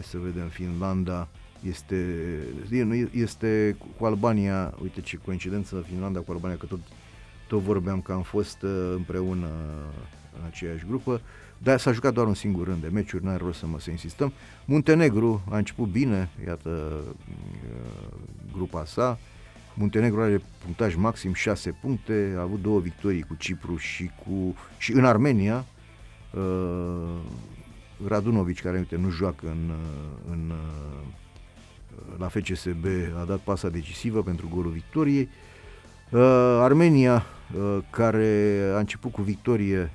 să vedem, Finlanda este cu Albania, uite ce coincidență, Finlanda cu Albania, că tot vorbeam că am fost împreună în aceeași grupă, dar s-a jucat doar un singur rând de meciuri, n-are rost să insistăm. Muntenegru a început bine, iată grupa sa. Muntenegru are punctaj maxim 6 puncte, a avut 2 victorii cu Cipru și în Armenia. Radunovic, care uite, nu joacă la FCSB, a dat pasa decisivă pentru golul victoriei. Armenia, care a început cu victorie,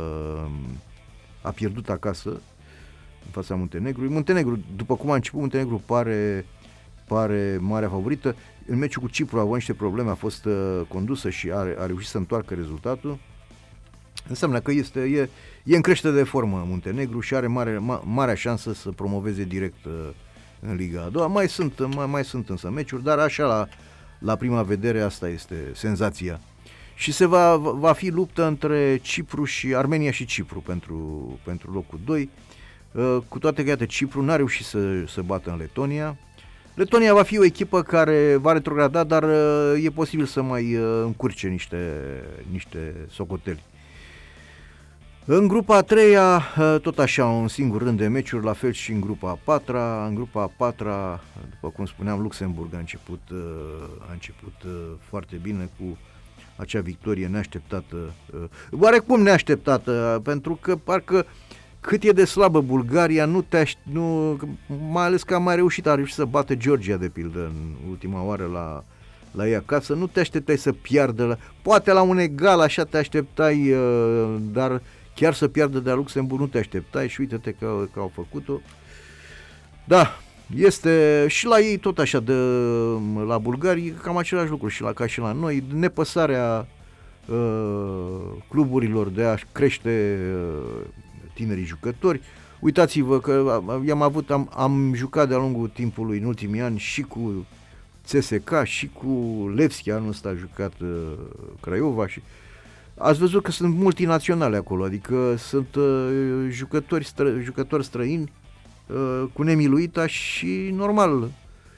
a pierdut acasă în fața Muntenegrului. Muntenegru, după cum a început, Muntenegru pare marea favorită. În meciul cu Cipru a avut niște probleme, a fost condusă și a reușit să întoarcă rezultatul. Înseamnă că e în creștere de formă Muntenegru și are marea șansă să promoveze direct în Liga a doua. Mai sunt însă meciuri, dar așa la prima vedere asta este senzația. Și va fi luptă între Cipru și Armenia și Cipru pentru locul 2. Cu toate că, iată, Cipru n-a reușit să bată în Letonia. Letonia va fi o echipă care va retrograda, dar e posibil să mai încurce niște socoteli. În grupa a treia, tot așa, un singur rând de meciuri, la fel și în grupa a patra. În grupa a patra, după cum spuneam, Luxemburg a început foarte bine cu acea victorie neașteptată, oarecum neașteptată, pentru că parcă cât e de slabă Bulgaria, mai ales că a reușit să bată Georgia, de pildă, în ultima oară la ei acasă. Nu te așteptai să piardă, poate la un egal așa te așteptai, dar chiar să piardă de la Luxemburg nu te așteptai și uite-te că au făcut-o. Da, este și la ei tot așa, la bulgari, cam același lucru ca și la noi, nepăsarea cluburilor de a crește tinerii jucători. Uitați-vă că am jucat de-a lungul timpului, în ultimii ani, și cu CSKA și cu Levski, anul ăsta a jucat Craiova și ați văzut că sunt multinaționale acolo, adică sunt jucători străini cu nemiluita și normal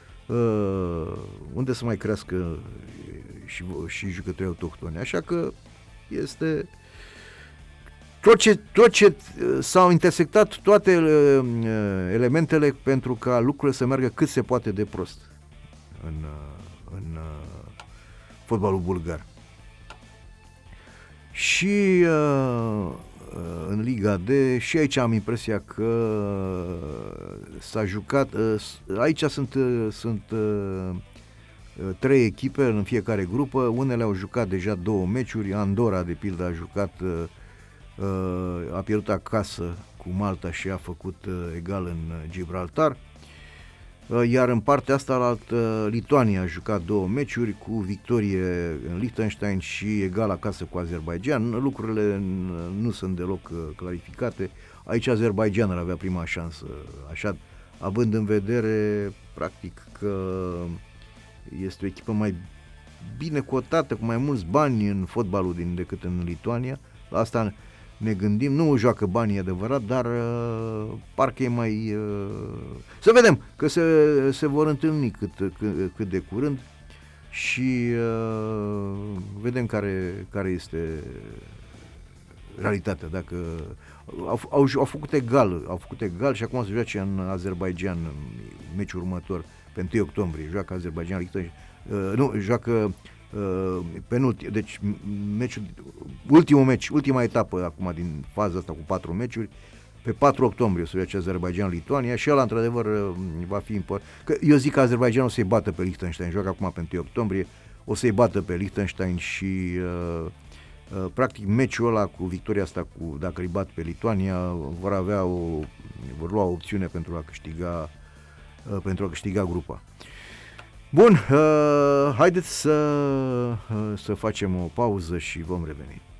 unde să mai crească și jucători autohtoni. Așa că este tot ce s-au intersectat toate elementele pentru ca lucrurile să meargă cât se poate de prost în fotbalul bulgar. Și în Liga D, și aici am impresia că s-a jucat, aici sunt 3 echipe în fiecare grupă, unele au jucat deja 2 meciuri, Andorra, de pildă, a jucat, a pierdut acasă cu Malta și a făcut egal în Gibraltar. Iar în partea asta, Lituania a jucat 2 meciuri cu victorie în Liechtenstein și egal acasă cu Azerbaijan. Lucrurile nu sunt deloc clarificate. Aici Azerbaijan ar avea prima șansă, așa, având în vedere practic că este o echipă mai bine cotată, cu mai mulți bani în fotbalul decât în Lituania. La asta ne gândim, nu joacă banii adevărat, dar parcă e mai... Să vedem că se vor întâlni cât de curând și vedem care este realitatea. Dacă au făcut egal și acum se joace în Azerbaijan în meciul următor, pe 1 octombrie, joacă Azerbaijan, joacă deci ultima etapă acum din faza asta cu 4 meciuri, pe 4 octombrie o să joace Azerbaijan-Lituania și ăla într-adevăr va fi important. Că eu zic că Azerbaijan o să-i bată pe Liechtenstein, joacă acum pe 1 octombrie, o să-i bată pe Liechtenstein și practic meciul ăla cu victoria asta, dacă îi bat pe Lituania, vor lua o opțiune pentru a câștiga grupa. Bun, haideți să facem o pauză și vom reveni.